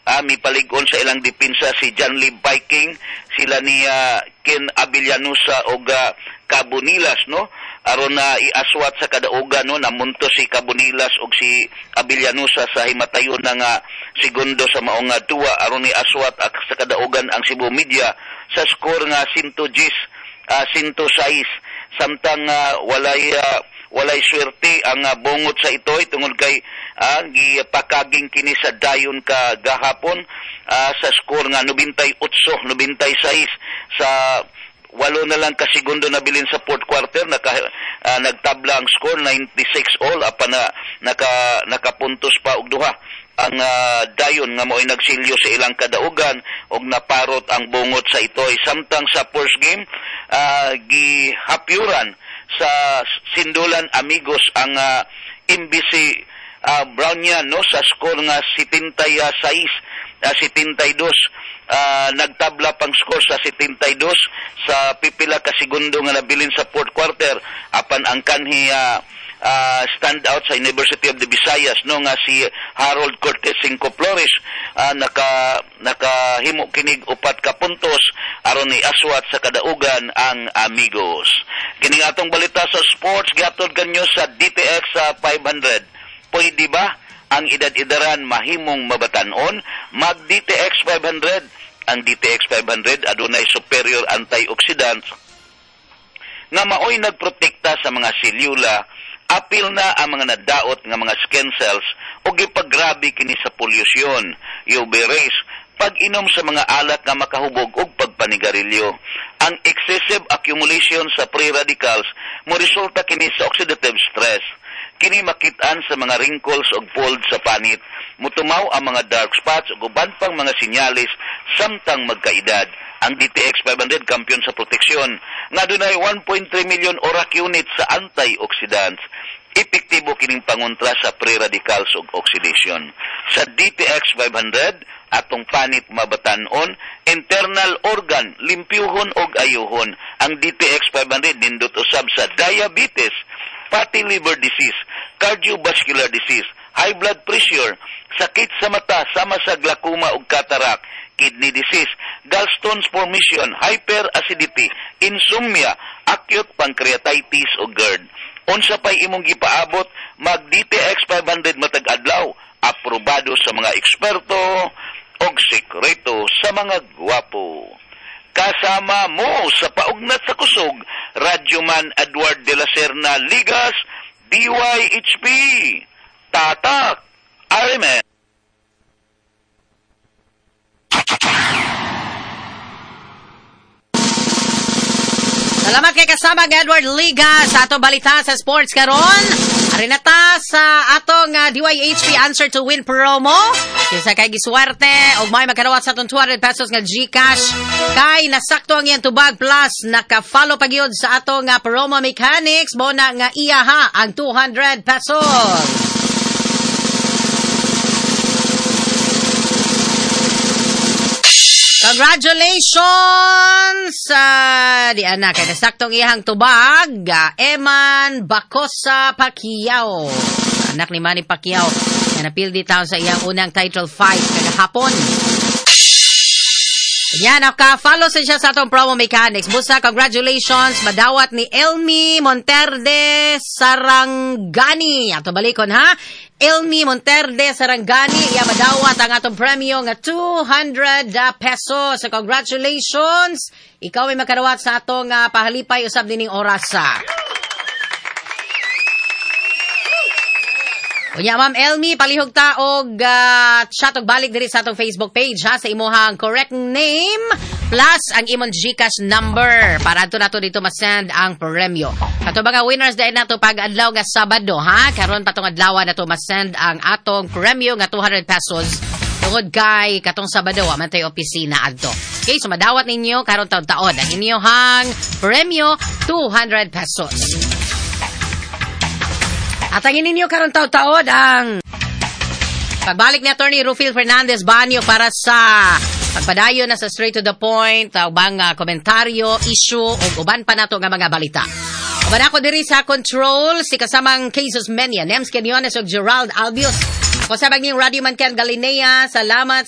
mipalig-on sa ilang depensa si John Lee Viking, sila ni Ken Avillanusa o Cabonilas, no? Aron na iaswat sa kadaugan, no, namunto si Cabonilas o si Avillanusa sa himatayon ng segundo sa maong tuwa aron ni aswat sa kadaugan ang Cebu Media sa score nga 110-106 samtang walay swerte ang bungot sa itoy tungod kay gipakaging kini sa dayon ka gahapon sa score nga 98-96 sa walo na lang ka segundo na bilin sa fourth quarter nagtabla ang score 96-all apan na nakapuntos pa og duha ang dayon nga mo'y nagsilyo sa ilang kadaugan og naparot ang bungot sa itoy samtang sa first game gihapyuran sa Sindulan Amigos ang MBC Brownian, no, sa score nga 76-72 nagtabla pang score sa 72 sa pipila ka segundo nga nabilin sa fourth quarter apan ang kanhi stand out sa University of the Visayas, no, nga si Harold Cortez Cinco Flores nakahimo kinig 4 ka puntos aron ni aswat sa kadaugan ang Amigos. Kining atong balita sa sports gihatod kanyo sa DTX 500. Pwede ba ang edad-edaran mahimong mabatanon? Mag DTX 500. Ang DTX 500 adunay superior antioxidants nga maoy nagprotekta sa mga selula, apil na ang mga nadaot nga mga skin cells o gipagrabe kini sa pollution, UV rays, pag-inom sa mga alat nga makahubog og pagpanigarilyo. Ang excessive accumulation sa free radicals mo resulta kini sa oxidative stress. Kini makitaan sa mga wrinkles o folds sa panit. Mutumaw ang mga dark spots o guban pang mga sinyalis samtang magkaedad. Ang DTX 500 kampiyon sa proteksyon. Nga dunay 1.3 million ORAC units sa antioxidants. Epektibo kining pangontra sa free radicals o oxidation. Sa DTX 500, atong panit mabatanon, internal organ, limpyuhon o ayuhon. Ang DTX 500 nindot usab sa diabetes, fatty liver disease, cardiovascular disease, high blood pressure, sakit sa mata sama sa glaucoma ug cataract, kidney disease, gallstones formation, hyperacidity, insomnia, acute pancreatitis o GERD. Unsa pay imong gipaabot, mag DTX 500 matag adlaw, aprobado sa mga eksperto og sekreto sa mga gwapo. Kasama mo sa paugnat sa kusog, Radyoman Edward de la Serna Ligas, DYHP, Tatak, Arimen. Salamat kay kasama ng Edward Liga sa atong balita sa sports karon. Ari na ta sa atong DYHP Answer to Win promo. Kinsa kay giswerte og may magkarawat sa atong 200 pesos nga GCash kay nasakto ang iyang tubag plus naka-follow pa gyud sa atong promo mechanics mo na nga iyaha ang 200 pesos. Congratulations di anak kay nasaktong iyang tubag Eman Bacosa Pacquiao, anak ni Manny Pacquiao na napildi taon sa iyang unang title fight kagahapon. Yan, naka-follow siya sa atong promo mechanics. Busa, congratulations, madawat ni Elmi Monterde Sarangani. Ato balikon ha, Elmi Monterde Sarangani, iya madawat ang atong premyo nga 200 pesos. So congratulations, ikaw ay makarawat sa atong pahalipay usab dining orasa. Unya, Ma'am Elmi, palihog ta og chat og balik diri sa atong Facebook page ha, sa imuhang correct name plus ang imong GCash number para adto nato dito ma-send ang premyo. Kato mga winners dahil nato pag-adlaw nga Sabado ha, karon patong adlaw nato ma-send ang atong premyo nga 200 pesos tungod kay katong Sabado man tay opisina adto. Okay, so madawat ninyo karon taon-taon ang inyong premyo 200 pesos. At ang ininyo karon taon-taon ang pagbalik ni Attorney Rufil Fernandez Banyo para sa pagpadayon na sa straight to the point, ubang komentaryo, issue, o uban pa nato nga mga balita. Uban ako diri sa control, si kasamang Jesus Menia, Nems Kenyones o Gerald Albios. Ako sa bagning Radio Man Ken Galinea, salamat